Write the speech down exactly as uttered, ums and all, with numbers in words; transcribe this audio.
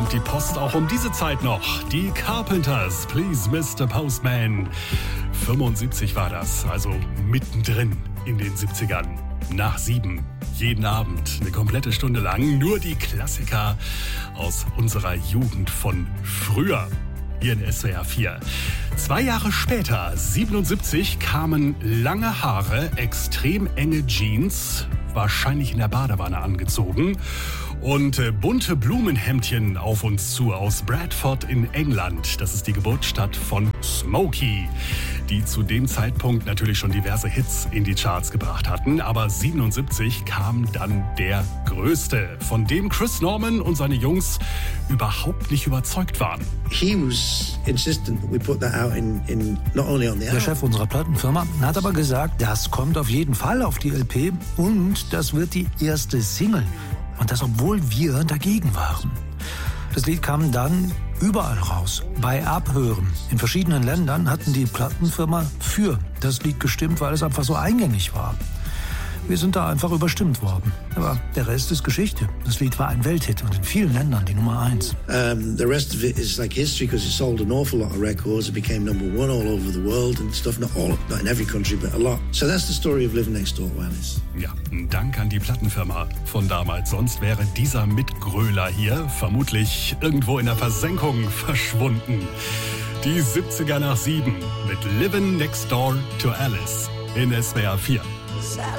kommt die Post auch um diese Zeit noch. Die Carpenters, Please Mister Postman. fünfundsiebzig war das, also mittendrin in den siebzigern. Nach sieben. Jeden Abend, eine komplette Stunde lang, nur die Klassiker aus unserer Jugend von früher. Hier in S W R vier. Zwei Jahre später, siebenundsiebzig, kamen lange Haare, extrem enge Jeans, wahrscheinlich in der Badewanne angezogen, und äh, bunte Blumenhemdchen auf uns zu aus Bradford in England. Das ist die Geburtsstadt von Smokey, die zu dem Zeitpunkt natürlich schon diverse Hits in die Charts gebracht hatten. Aber siebenundsiebzig kam dann der größte, von dem Chris Norman und seine Jungs überhaupt nicht überzeugt waren. He was insistent that we put that out in, in not only on the Der Chef unserer Plattenfirma hat aber gesagt, das kommt auf jeden Fall auf die L P und das wird die erste Single. Und das, obwohl wir dagegen waren. Das Lied kam dann überall raus, bei Abhören. In verschiedenen Ländern hatten die Plattenfirma für das Lied gestimmt, weil es einfach so eingängig war. Wir sind da einfach überstimmt worden. Aber der Rest ist Geschichte. Das Lied war ein Welthit und in vielen Ländern die Nummer eins. Um, the rest of it is like history because it sold an awful lot of records. It became number one all over the world and stuff. Not all, not in every country, but a lot. So that's the story of Living Next Door to Alice. Ja, ein Dank an die Plattenfirma von damals. Sonst wäre dieser Mitgröler hier vermutlich irgendwo in der Versenkung verschwunden. Die siebziger nach sieben mit Living Next Door to Alice in S W R vier.